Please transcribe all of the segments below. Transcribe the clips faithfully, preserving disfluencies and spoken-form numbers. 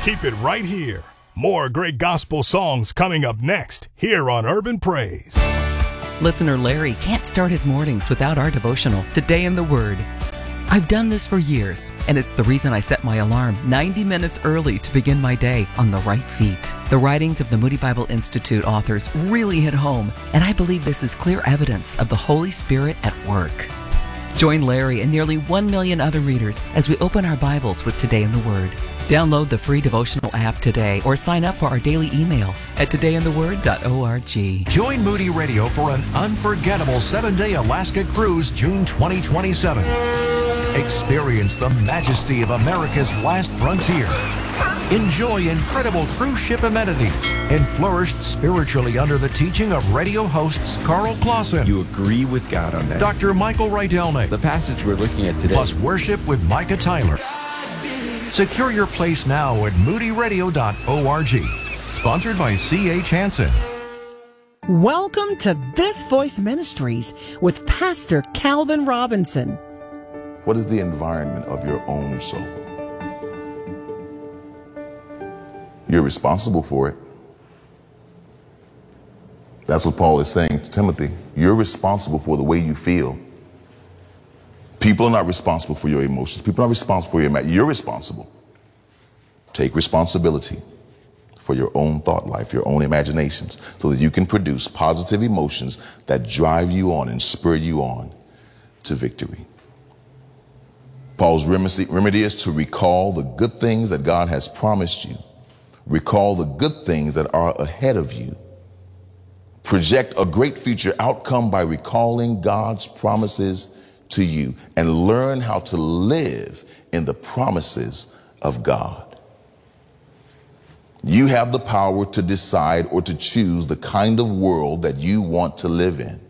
Keep it right here. More great gospel songs coming up next here on Urban Praise. Listener Larry can't start his mornings without our devotional, Today in the Word. I've done this for years, and it's the reason I set my alarm ninety minutes early to begin my day on the right feet. The writings of the Moody Bible Institute authors really hit home, and I believe this is clear evidence of the Holy Spirit at work. Join Larry and nearly one million other readers as we open our Bibles with Today in the Word. Download the free devotional app today or sign up for our daily email at today in the word dot org. Join Moody Radio for an unforgettable seven-day Alaska cruise June twenty twenty-seven. Experience the majesty of America's last frontier. Enjoy incredible cruise ship amenities and flourish spiritually under the teaching of radio hosts Carl Clausen. You agree with God on that. Doctor Michael Rydelnik. The passage we're looking at today. Plus worship with Micah Tyler. Secure your place now at moody radio dot org. Sponsored by C H Hansen. Welcome to This Voice Ministries with Pastor Calvin Robinson. What is the environment of your own soul? You're responsible for it. That's what Paul is saying to Timothy. You're responsible for the way you feel. People are not responsible for your emotions. People are not responsible for your imagination. You're responsible. Take responsibility for your own thought life, your own imaginations, so that you can produce positive emotions that drive you on and spur you on to victory. Paul's remedy is to recall the good things that God has promised you. Recall the good things that are ahead of you. Project a great future outcome by recalling God's promises to you, and learn how to live in the promises of God. You have the power to decide or to choose the kind of world that you want to live in.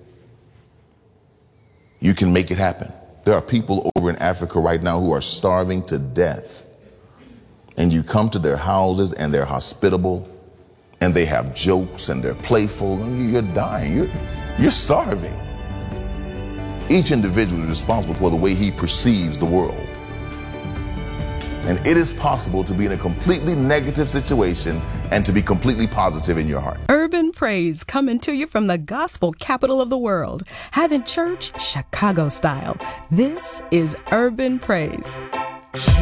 You can make it happen. There are people over in Africa right now who are starving to death. And you come to their houses and they're hospitable and they have jokes and they're playful and you're dying. You're, you're starving. Each individual is responsible for the way he perceives the world. And it is possible to be in a completely negative situation and to be completely positive in your heart. Urban Praise coming to you from the gospel capital of the world, having church Chicago style. This is Urban Praise.